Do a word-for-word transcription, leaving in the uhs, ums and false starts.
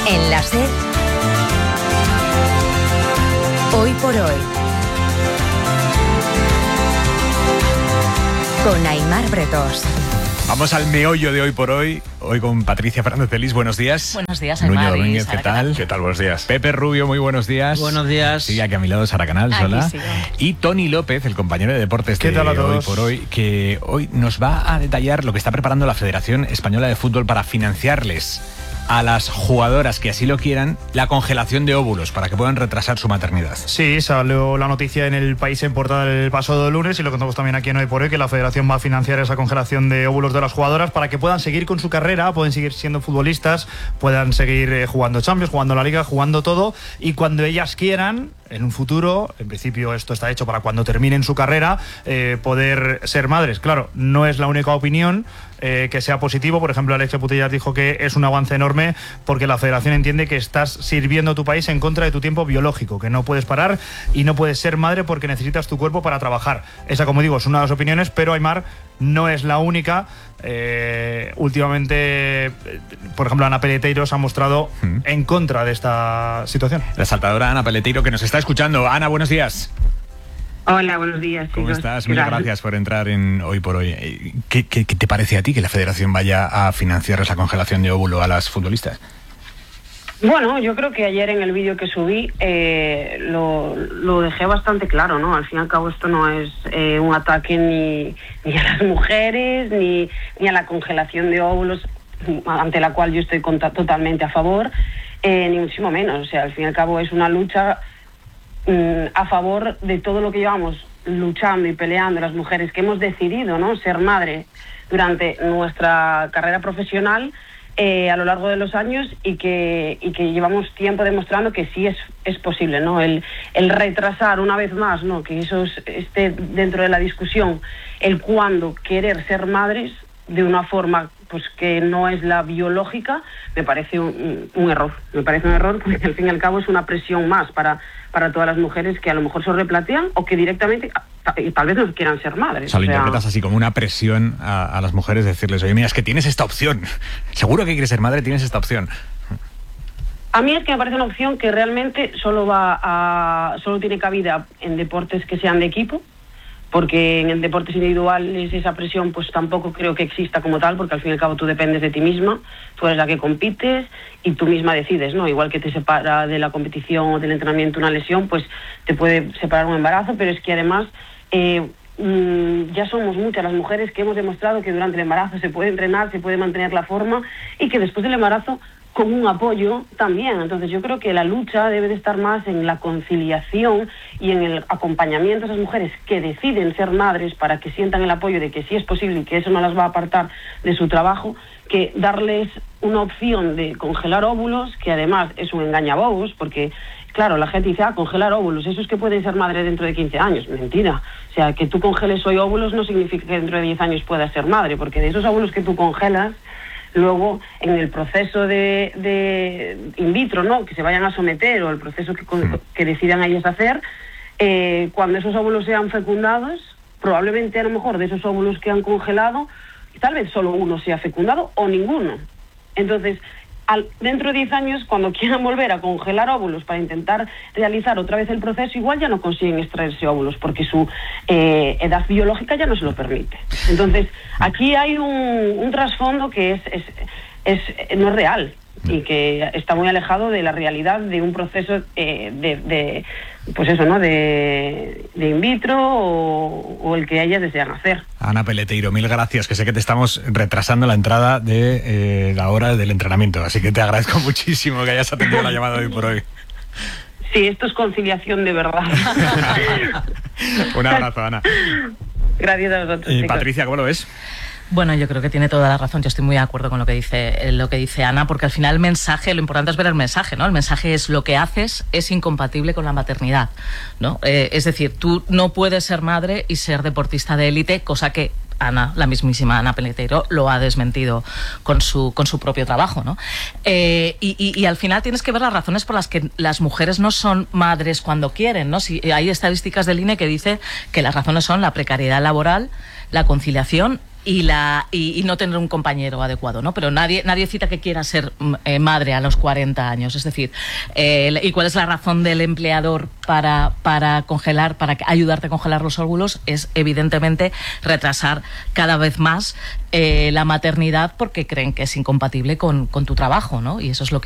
En la SER, Hoy por Hoy, con Aimar Bretós. Vamos al meollo de Hoy por Hoy, hoy con Patricia Fernández Delis, buenos días. Buenos días, Aimar. Núñez Domínguez, Sara, ¿qué tal? ¿Qué tal? Buenos días. Pepe Rubio, muy buenos días. Buenos días. Sí, aquí a mi lado Sara Canal, Aquí hola. sigo. Y Tony López, el compañero de deportes ¿Qué de tal a Hoy todos? por Hoy, que hoy nos va a detallar lo que está preparando la Federación Española de Fútbol para financiarles a las jugadoras que así lo quieran la congelación de óvulos para que puedan retrasar su maternidad. Sí, salió la noticia en El País en portada el pasado lunes y lo contamos también aquí en Hoy por Hoy, que la Federación va a financiar esa congelación de óvulos de las jugadoras para que puedan seguir con su carrera, pueden seguir siendo futbolistas, puedan seguir eh, jugando Champions, jugando la Liga, jugando todo, y cuando ellas quieran, en un futuro, en principio esto está hecho para cuando terminen su carrera, eh, poder ser madres. Claro, no es la única opinión eh, que sea positivo. Por ejemplo, Alexia Putellas dijo que es un avance enorme porque la Federación entiende que estás sirviendo a tu país en contra de tu tiempo biológico, que no puedes parar y no puedes ser madre porque necesitas tu cuerpo para trabajar. Esa, como digo, es una de las opiniones, pero Aimar no es la única. Eh, últimamente, eh, por ejemplo, Ana Peleteiro se ha mostrado mm. en contra de esta situación. La saltadora Ana Peleteiro, que nos está escuchando. Ana, buenos días. Hola, buenos días, chicos. ¿Cómo estás? Muchas gracias por entrar en Hoy por Hoy. ¿Qué, qué, qué te parece a ti que la Federación vaya a financiar esa congelación de óvulo a las futbolistas? Bueno, yo creo que ayer en el vídeo que subí eh, lo, lo dejé bastante claro, ¿no? Al fin y al cabo esto no es eh, un ataque ni, ni a las mujeres, ni, ni a la congelación de óvulos, ante la cual yo estoy contra, totalmente a favor, eh, ni muchísimo menos. O sea, al fin y al cabo es una lucha mm, a favor de todo lo que llevamos luchando y peleando las mujeres que hemos decidido, ¿no?, ser madre durante nuestra carrera profesional, Eh, a lo largo de los años, y que, y que llevamos tiempo demostrando que sí es, es posible, ¿no? El, el retrasar una vez más, ¿no?, que eso es, esté dentro de la discusión, el cuándo querer ser madres de una forma pues que no es la biológica, me parece un, un error. Me parece un error porque al fin y al cabo es una presión más para, para todas las mujeres que a lo mejor se replantean o que directamente tal vez no quieran ser madres. O sea, lo o sea, interpretas así como una presión a, a las mujeres, decirles, oye, mira, es que tienes esta opción. Seguro que quieres ser madre, tienes esta opción. A mí es que me parece una opción que realmente solo va a, solo tiene cabida en deportes que sean de equipo, porque en deportes individuales esa presión pues tampoco creo que exista como tal, porque al fin y al cabo tú dependes de ti misma, tú eres la que compites y tú misma decides, ¿no? Igual que te separa de la competición o del entrenamiento una lesión, pues te puede separar un embarazo, pero es que además eh, mmm, ya somos muchas las mujeres que hemos demostrado que durante el embarazo se puede entrenar, se puede mantener la forma y que después del embarazo con un apoyo también. Entonces yo creo que la lucha debe de estar más en la conciliación y en el acompañamiento a esas mujeres que deciden ser madres para que sientan el apoyo de que sí es posible y que eso no las va a apartar de su trabajo, que darles una opción de congelar óvulos, que además es un engañabobos, porque claro, la gente dice, ah, congelar óvulos, eso es que pueden ser madre dentro de quince años. Mentira. O sea, que tú congeles hoy óvulos no significa que dentro de diez años puedas ser madre, porque de esos óvulos que tú congelas, luego en el proceso de, de in vitro, ¿no?, que se vayan a someter, o el proceso que, que decidan ellas hacer, eh, cuando esos óvulos sean fecundados, probablemente a lo mejor de esos óvulos que han congelado, tal vez solo uno sea fecundado o ninguno. Entonces, al, dentro de diez años, cuando quieran volver a congelar óvulos para intentar realizar otra vez el proceso, igual ya no consiguen extraerse óvulos porque su eh, edad biológica ya no se lo permite. Entonces, aquí hay un, un trasfondo que es, es, es, no es real y que está muy alejado de la realidad de un proceso eh, de, de, pues eso, ¿no?, de, de in vitro o, o el que ellas desean hacer. Ana Peleteiro, mil gracias, que sé que te estamos retrasando la entrada de eh, la hora del entrenamiento, así que te agradezco muchísimo que hayas atendido la llamada de Hoy por Hoy. Sí, esto es conciliación de verdad. Un abrazo, Ana. Gracias a vosotros. Y Patricia, ¿cómo lo ves? Bueno, yo creo que tiene toda la razón. Yo estoy muy de acuerdo con lo que dice lo que dice Ana, porque al final el mensaje, lo importante es ver el mensaje, ¿no? El mensaje es lo que haces es incompatible con la maternidad, ¿no? Eh, es decir, tú no puedes ser madre y ser deportista de élite, cosa que Ana, la mismísima Ana Peleteiro, lo ha desmentido con su, con su propio trabajo, ¿no? Eh, y, y, y al final tienes que ver las razones por las que las mujeres no son madres cuando quieren, ¿no? Si, hay estadísticas del I N E que dice que las razones son la precariedad laboral, la conciliación y la y, y no tener un compañero adecuado, ¿no? Pero nadie nadie cita que quiera ser eh, madre a los cuarenta años. Es decir, eh, ¿y cuál es la razón del empleador para, para congelar, para ayudarte a congelar los óvulos? Es evidentemente retrasar cada vez más eh, la maternidad porque creen que es incompatible con, con tu trabajo, ¿no? Y eso es lo que